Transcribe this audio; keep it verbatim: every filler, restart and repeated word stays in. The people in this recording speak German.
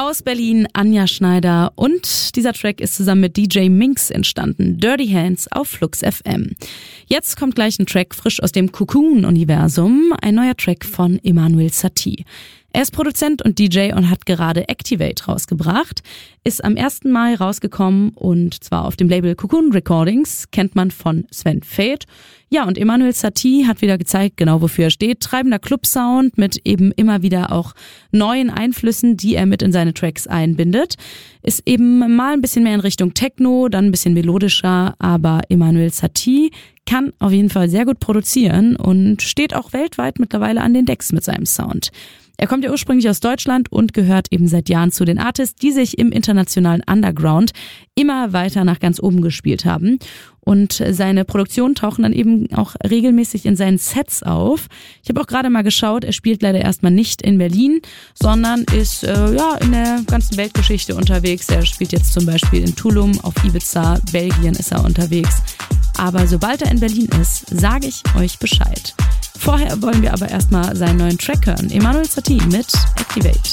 Aus Berlin Anja Schneider und dieser Track ist zusammen mit D J Minx entstanden. Dirty Hands auf Flux F M. Jetzt kommt gleich ein Track frisch aus dem Cocoon-Universum, ein neuer Track von Emanuel Satie. Er ist Produzent und D J und hat gerade Activate rausgebracht, ist am ersten Mai rausgekommen und zwar auf dem Label Cocoon Recordings, kennt man von Sven Väth. Ja, und Emanuel Satie hat wieder gezeigt, genau wofür er steht. Treibender Club-Sound mit eben immer wieder auch neuen Einflüssen, die er mit in seine Tracks einbindet. Ist eben mal ein bisschen mehr in Richtung Techno, dann ein bisschen melodischer, aber Emanuel Satie kann auf jeden Fall sehr gut produzieren und steht auch weltweit mittlerweile an den Decks mit seinem Sound. Er kommt ja ursprünglich aus Deutschland und gehört eben seit Jahren zu den Artists, die sich im internationalen Underground immer weiter nach ganz oben gespielt haben. Und seine Produktionen tauchen dann eben auch regelmäßig in seinen Sets auf. Ich habe auch gerade mal geschaut, er spielt leider erstmal nicht in Berlin, sondern ist äh, ja in der ganzen Weltgeschichte unterwegs. Er spielt jetzt zum Beispiel in Tulum, auf Ibiza, Belgien ist er unterwegs. Aber sobald er in Berlin ist, sage ich euch Bescheid. Vorher wollen wir aber erstmal seinen neuen Track hören. Emanuel Satie mit Activate.